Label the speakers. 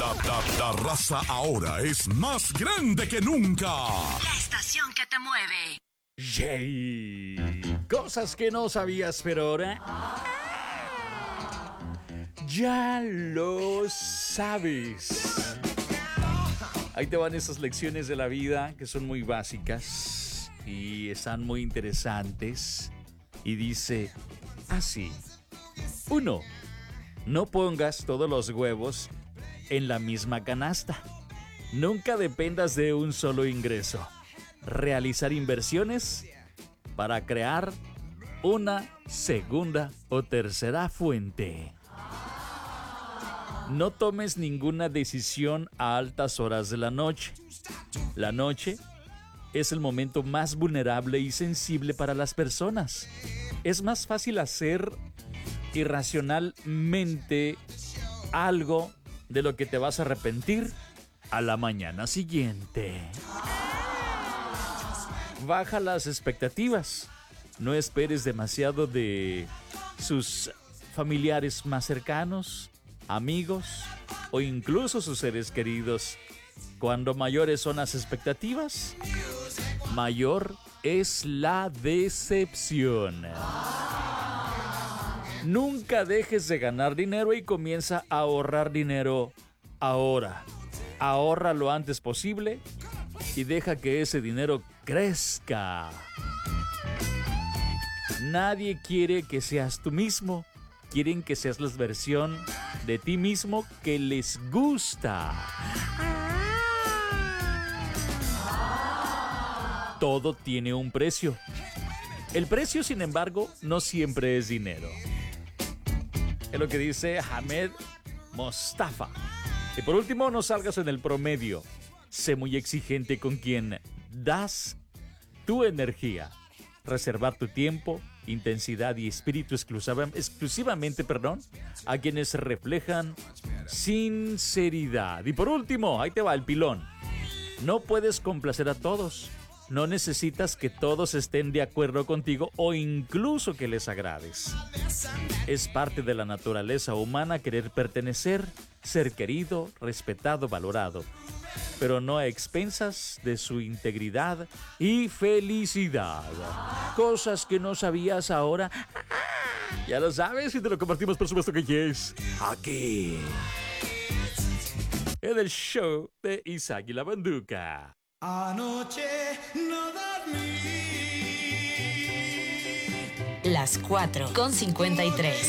Speaker 1: La raza ahora es más grande que nunca.
Speaker 2: La estación que te mueve.
Speaker 3: Yay. Cosas que no sabías, pero ahora ya lo sabes. Ahí te van esas lecciones de la vida que son muy básicas y están muy interesantes. Y dice así: 1. No pongas todos los huevos en la misma canasta. Nunca dependas de un solo ingreso. Realizar inversiones para crear una segunda o tercera fuente. No tomes ninguna decisión a altas horas de la noche. La noche es el momento más vulnerable y sensible para las personas. Es más fácil hacer irracionalmente algo de lo que te vas a arrepentir a la mañana siguiente. Baja las expectativas. No esperes demasiado de sus familiares más cercanos, amigos o incluso sus seres queridos. Cuando mayores son las expectativas, mayor es la decepción. Nunca dejes de ganar dinero y comienza a ahorrar dinero ahora. Ahorra lo antes posible y deja que ese dinero crezca. Nadie quiere que seas tú mismo. Quieren que seas la versión de ti mismo que les gusta. Todo tiene un precio. El precio, sin embargo, no siempre es dinero. Es lo que dice Ahmed Mostafa. Y por último, no salgas en el promedio. Sé muy exigente con quien das tu energía. Reservar tu tiempo, intensidad y espíritu exclusivamente a quienes reflejan sinceridad. Y por último, ahí te va el pilón. No puedes complacer a todos. No necesitas que todos estén de acuerdo contigo o incluso que les agrades. Es parte de la naturaleza humana querer pertenecer, ser querido, respetado, valorado, pero no a expensas de su integridad y felicidad. Cosas que no sabías ahora, ya lo sabes y te lo compartimos, por supuesto que yes, aquí, en el show de Isaac y la Banduca.
Speaker 4: Anoche no dormí.
Speaker 2: Las 4:53.